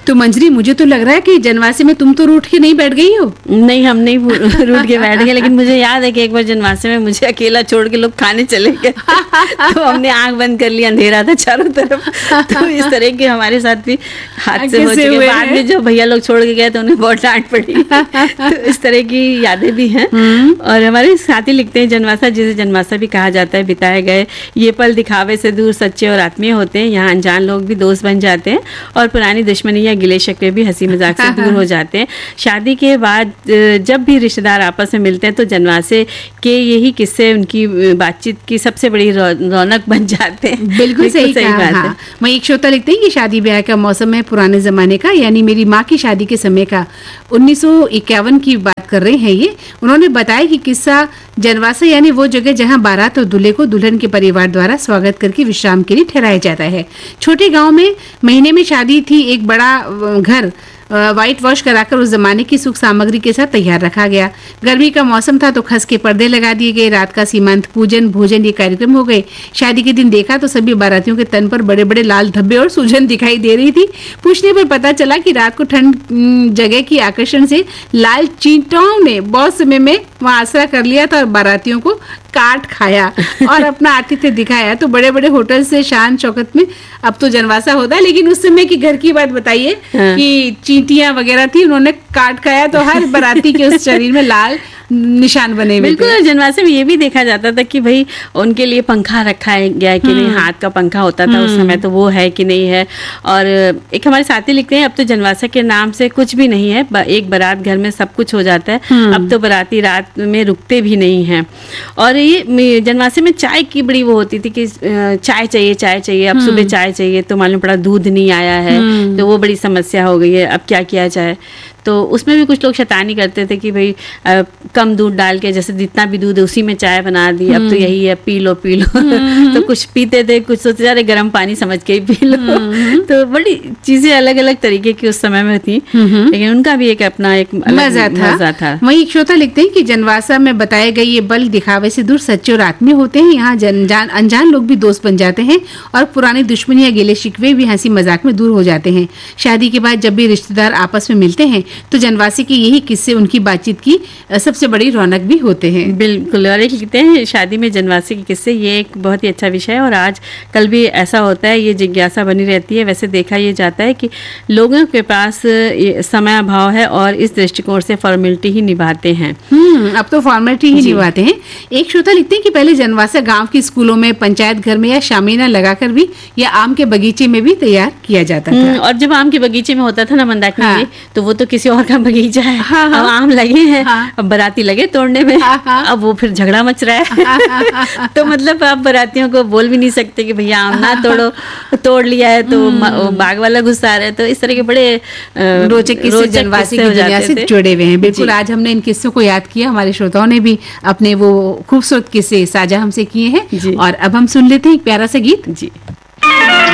तो मंजरी, मुझे तो लग रहा है कि जनवासे में तुम तो रूठ के नहीं बैठ गई हो। नहीं, हम नहीं रूठ के बैठ गए, लेकिन मुझे याद है कि एक बार जनवासे में मुझे अकेला छोड़ के लोग खाने चले गए तो हमने आंख बंद कर लिया, अंधेरा था चारों तरफ। तो इस तरह के हमारे साथ भी हादसे हो चुके। बाद में जो भैया लोग छोड़ के गए तो उन्हें बहुत डांट पड़ी। तो इस तरह की यादें भी हैं। और हमारे साथी लिखते हैं, जनवासा जिसे जनवासा भी कहा जाता है, बिताए गए ये पल दिखावे से दूर सच्चे और आत्मीय होते हैं। यहाँ अनजान लोग भी दोस्त बन जाते हैं और पुरानी दुश्मनी या गिले शिकवे भी हंसी मजाक से दूर हो जाते हैं। शादी के बाद जब भी रिश्तेदार आपस में मिलते हैं तो जनवासे के यही किस्से उनकी बातचीत की सबसे बड़ी रौनक बन जाते हैं। बिल्कुल सही बात है। वहीं एक श्रोता लिखते हैं कि शादी ब्याह का मौसम है पुराने जमाने का, यानी मेरी माँ की शादी के समय का, 1951 की बात कर रहे हैं ये। उन्होंने बताया कि किस्सा जनवासा यानी वो जगह जहाँ बारात और दूल्हे को दुल्हन के परिवार द्वारा स्वागत करके विश्राम के लिए ठहराया जाता है। छोटे गांव में महीने में शादी थी। एक बड़ा घर व्हाइट वॉश कराकर उस जमाने की सुख सामग्री के साथ तैयार रखा गया। गर्मी का मौसम था तो खस के पर्दे लगा दिए गए। रात का सीमांत पूजन भोजन ये कार्यक्रम हो गए। शादी के दिन देखा तो सभी बारातियों के तन पर बड़े बड़े लाल धब्बे और सूजन दिखाई दे रही थी। पूछने पर पता चला कि रात को ठंड जगह की आकर्षण से लाल चींटियों ने बहुत समय में वहां आसरा कर लिया था और बारातियों को काट खाया और अपना आतिथ्य दिखाया। तो बड़े बड़े होटल से शान शौकत में अब तो जनवासा होता है, लेकिन उस समय की घर की बात बताइए कि चींटियां वगैरह थी, उन्होंने काट खाया तो हर बाराती के उस शरीर में लाल निशान बने हुए। बिल्कुल, जनवासे में ये भी देखा जाता था कि भाई उनके लिए पंखा रखा गया है कि नहीं, हाथ का पंखा होता था उस समय, तो वो है कि नहीं है। और एक हमारे साथी लिखते हैं, अब तो जनवासा के नाम से कुछ भी नहीं है, एक बारात घर में सब कुछ हो जाता है। अब तो बाराती रात में रुकते भी नहीं हैं। और ये जनवासे में चाय की बड़ी वो होती थी कि चाय चाहिए चाय चाहिए। अब सुबह चाय चाहिए तो मालूम पड़ा दूध नहीं आया है, तो वो बड़ी समस्या हो गई है। अब क्या किया जाए, तो उसमें भी कुछ लोग शैतानी करते थे कि भाई कम दूध डाल के, जैसे जितना भी दूध है उसी में चाय बना दी, अब तो यही है, पी लो पी लो। तो कुछ पीते थे, कुछ सोचते जा रहे गर्म पानी समझ के ही पी लो। तो बड़ी चीजें अलग अलग तरीके की उस समय में थी, लेकिन उनका भी एक अपना एक मजा था। वहीं एक श्रोता लिखते हैं कि जनवासा में बताए गए ये बल दिखावे से दूर सच्चे और आत्मीय होते हैं। यहाँ अनजान लोग भी दोस्त बन जाते हैं और पुरानी दुश्मनी या गिले शिकवे भी हंसी मजाक में दूर हो जाते हैं। शादी के बाद जब भी रिश्तेदार आपस में मिलते हैं तो जनवासे के यही किस्से उनकी बातचीत की सबसे बड़ी रौनक भी होते हैं। बिल्कुल। और एक लिखते हैं, शादी में जनवासे के किस्से, ये एक बहुत ही अच्छा विषय है और आज कल भी ऐसा होता है, ये जिज्ञासा बनी रहती है। वैसे देखा ये जाता है कि लोगों के पास समय अभाव है और इस दृष्टिकोण से फॉर्मेलिटी ही निभाते हैं। अब तो फॉर्मेलिटी ही निभाते हैं। एक श्रोता लिखते हैं कि पहले जनवासा गांव के स्कूलों में, पंचायत घर में या शामियाना लगाकर भी या आम के बगीचे में भी तैयार किया जाता था। और जब आम के बगीचे में होता था ना मंदाकिनी, तो वो तो किसी और का बगीचा है। अब आम लगे हैं, अब बाराती लगे तोड़ने में, अब वो फिर झगड़ा मच रहा है। तो मतलब आप बारातियों को बोल भी नहीं सकते कि भैया आम ना तोड़ो, तोड़ लिया है तो बाग वाला गुस्सा आ रहा है। तो इस तरह के बड़े रोचक किस्से जनवासे की दुनिया से जुड़े हुए हैं। बिल्कुल, आज हमने इन किस्सों को याद किया, हमारे श्रोताओं ने भी अपने वो खूबसूरत किस्से साझा हमसे किए हैं। और अब हम सुन लेते हैं एक प्यारा सा गीत। जी।